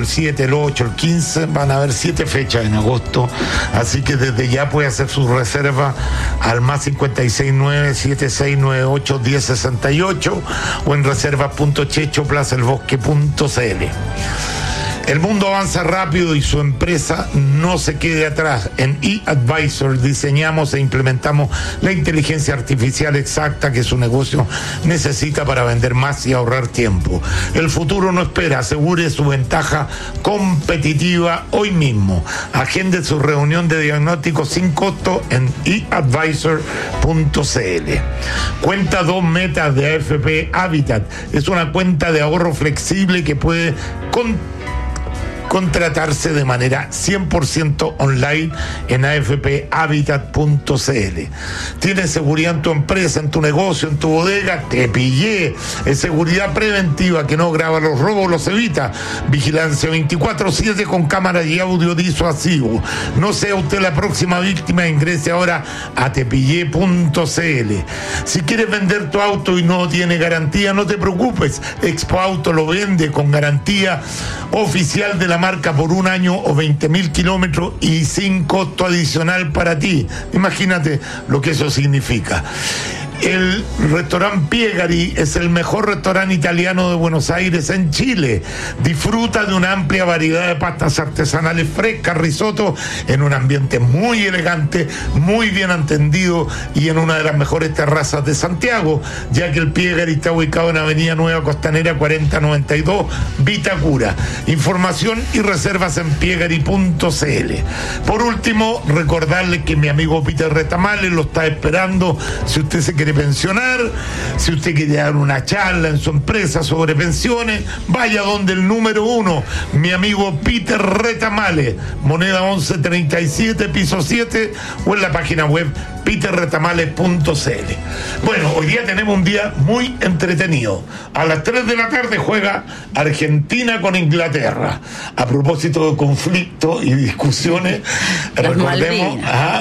el 7, el 8, el 15, van a haber 7 fechas en agosto, así que desde ya puede hacer su reserva al más 569-7698-1068 o en reservas.chechoplazaelbosque.cl. El mundo avanza rápido y su empresa no se quede atrás. En eAdvisor diseñamos e implementamos la inteligencia artificial exacta que su negocio necesita para vender más y ahorrar tiempo. El futuro no espera, asegure su ventaja competitiva hoy mismo. Agende su reunión de diagnóstico sin costo en eAdvisor.cl. Cuenta 2 metas de AFP Habitat. Es una cuenta de ahorro flexible que puede contratarse de manera 100% online en afphabitat.cl. Tienes seguridad en tu empresa, en tu negocio, en tu bodega, te pillé. Es seguridad preventiva que no graba los robos, los evita. Vigilancia 24/7 con cámara y audio disuasivo. No sea usted la próxima víctima, ingrese ahora a tepillé.cl. Si quieres vender tu auto y no tiene garantía, no te preocupes. Expo Auto lo vende con garantía oficial de la marca por 1 año o 20.000 kilómetros y sin costo adicional para ti. Imagínate lo que eso significa. El restaurante Piegari es el mejor restaurante italiano de Buenos Aires en Chile. Disfruta de una amplia variedad de pastas artesanales frescas, risotto, en un ambiente muy elegante, muy bien atendido y en una de las mejores terrazas de Santiago, ya que el Piegari está ubicado en Avenida Nueva Costanera 4092, Vitacura. Información y reservas en piegari.cl. Por último, recordarle que mi amigo Peter Retamales lo está esperando si usted se quiere pensionar, si usted quiere dar una charla en su empresa sobre pensiones, vaya donde el número 1, mi amigo Peter Retamales, moneda 1137, piso 7, o en la página web peterretamales.cl. Bueno, hoy día tenemos un día muy entretenido. A las 3 de la tarde juega Argentina con Inglaterra. A propósito de conflictos y discusiones, recordemos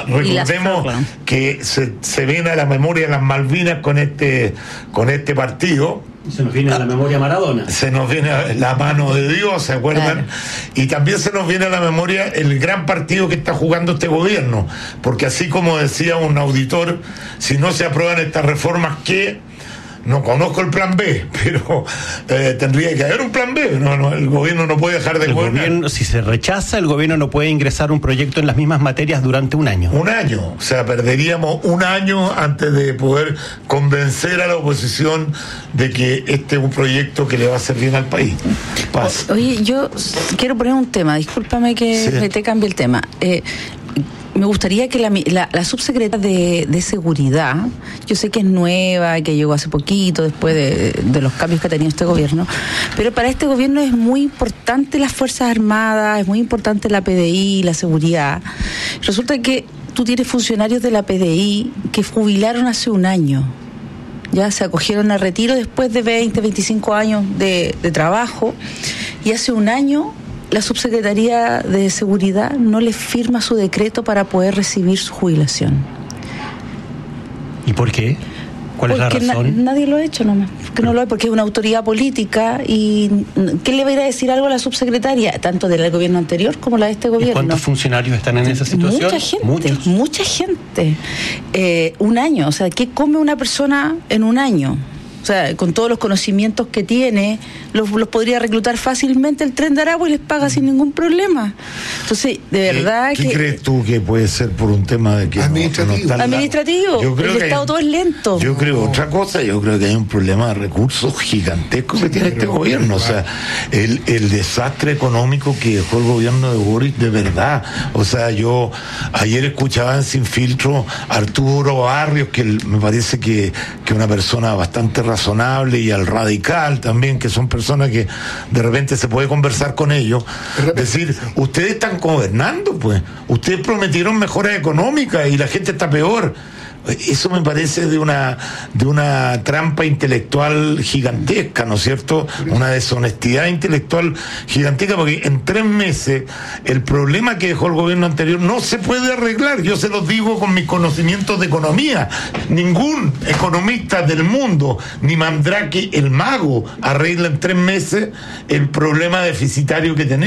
que se viene a la memoria de las Malvinas con este partido. Se nos viene a la memoria Maradona. Se nos viene a la mano de Dios, ¿se acuerdan? Claro. Y también se nos viene a la memoria el gran partido que está jugando este gobierno, porque así como decía un auditor, si no se aprueban estas reformas, ¿qué? No conozco el plan B, pero tendría que haber un plan B. No, el gobierno no puede dejar de gobernar. Si se rechaza, el gobierno no puede ingresar un proyecto en las mismas materias durante 1 año. 1 año, o sea, perderíamos 1 año antes de poder convencer a la oposición de que este es un proyecto que le va a hacer bien al país. Oye, yo quiero poner un tema, discúlpame que te cambie el tema. Me gustaría que la subsecretaria de Seguridad, yo sé que es nueva, que llegó hace poquito, después de los cambios que ha tenido este gobierno, pero para este gobierno es muy importante las Fuerzas Armadas, es muy importante la PDI, la seguridad. Resulta que tú tienes funcionarios de la PDI que jubilaron hace 1 año. Ya se acogieron a retiro después de 20, 25 años de trabajo, y hace 1 año la Subsecretaría de Seguridad no le firma su decreto para poder recibir su jubilación. ¿Y por qué? ¿Cuál porque es la razón? Nadie lo ha hecho nomás. Que no lo hay, porque es una autoridad política. ¿Y qué le va a ir a decir algo a la subsecretaria, tanto del gobierno anterior como la de este gobierno? ¿Y cuántos funcionarios están en esa situación? Mucha gente. 1 año, o sea, ¿qué come una persona en 1 año? O sea, con todos los conocimientos que tiene, los podría reclutar fácilmente el Tren de Aragua y les paga sin ningún problema. Entonces, de verdad ¿Qué crees tú que puede ser por un tema de que administrativo? Yo creo el Estado todo es lento. Yo creo otra cosa, yo creo que hay un problema de recursos gigantesco que tiene este gobierno. O sea, el desastre económico que dejó el gobierno de Boris, de verdad. O sea, yo ayer escuchaba en Sin Filtro a Arturo Barrios, que me parece que una persona bastante razonable, y al Radical también, que son personas que de repente se puede conversar con ellos, decir, ustedes están gobernando, pues, ustedes prometieron mejoras económicas y la gente está peor. Eso me parece de una trampa intelectual gigantesca, ¿no es cierto? Una deshonestidad intelectual gigantesca, porque en 3 meses el problema que dejó el gobierno anterior no se puede arreglar. Yo se los digo con mis conocimientos de economía. Ningún economista del mundo, ni Mandrake el mago, arregla en 3 meses el problema deficitario que tenemos.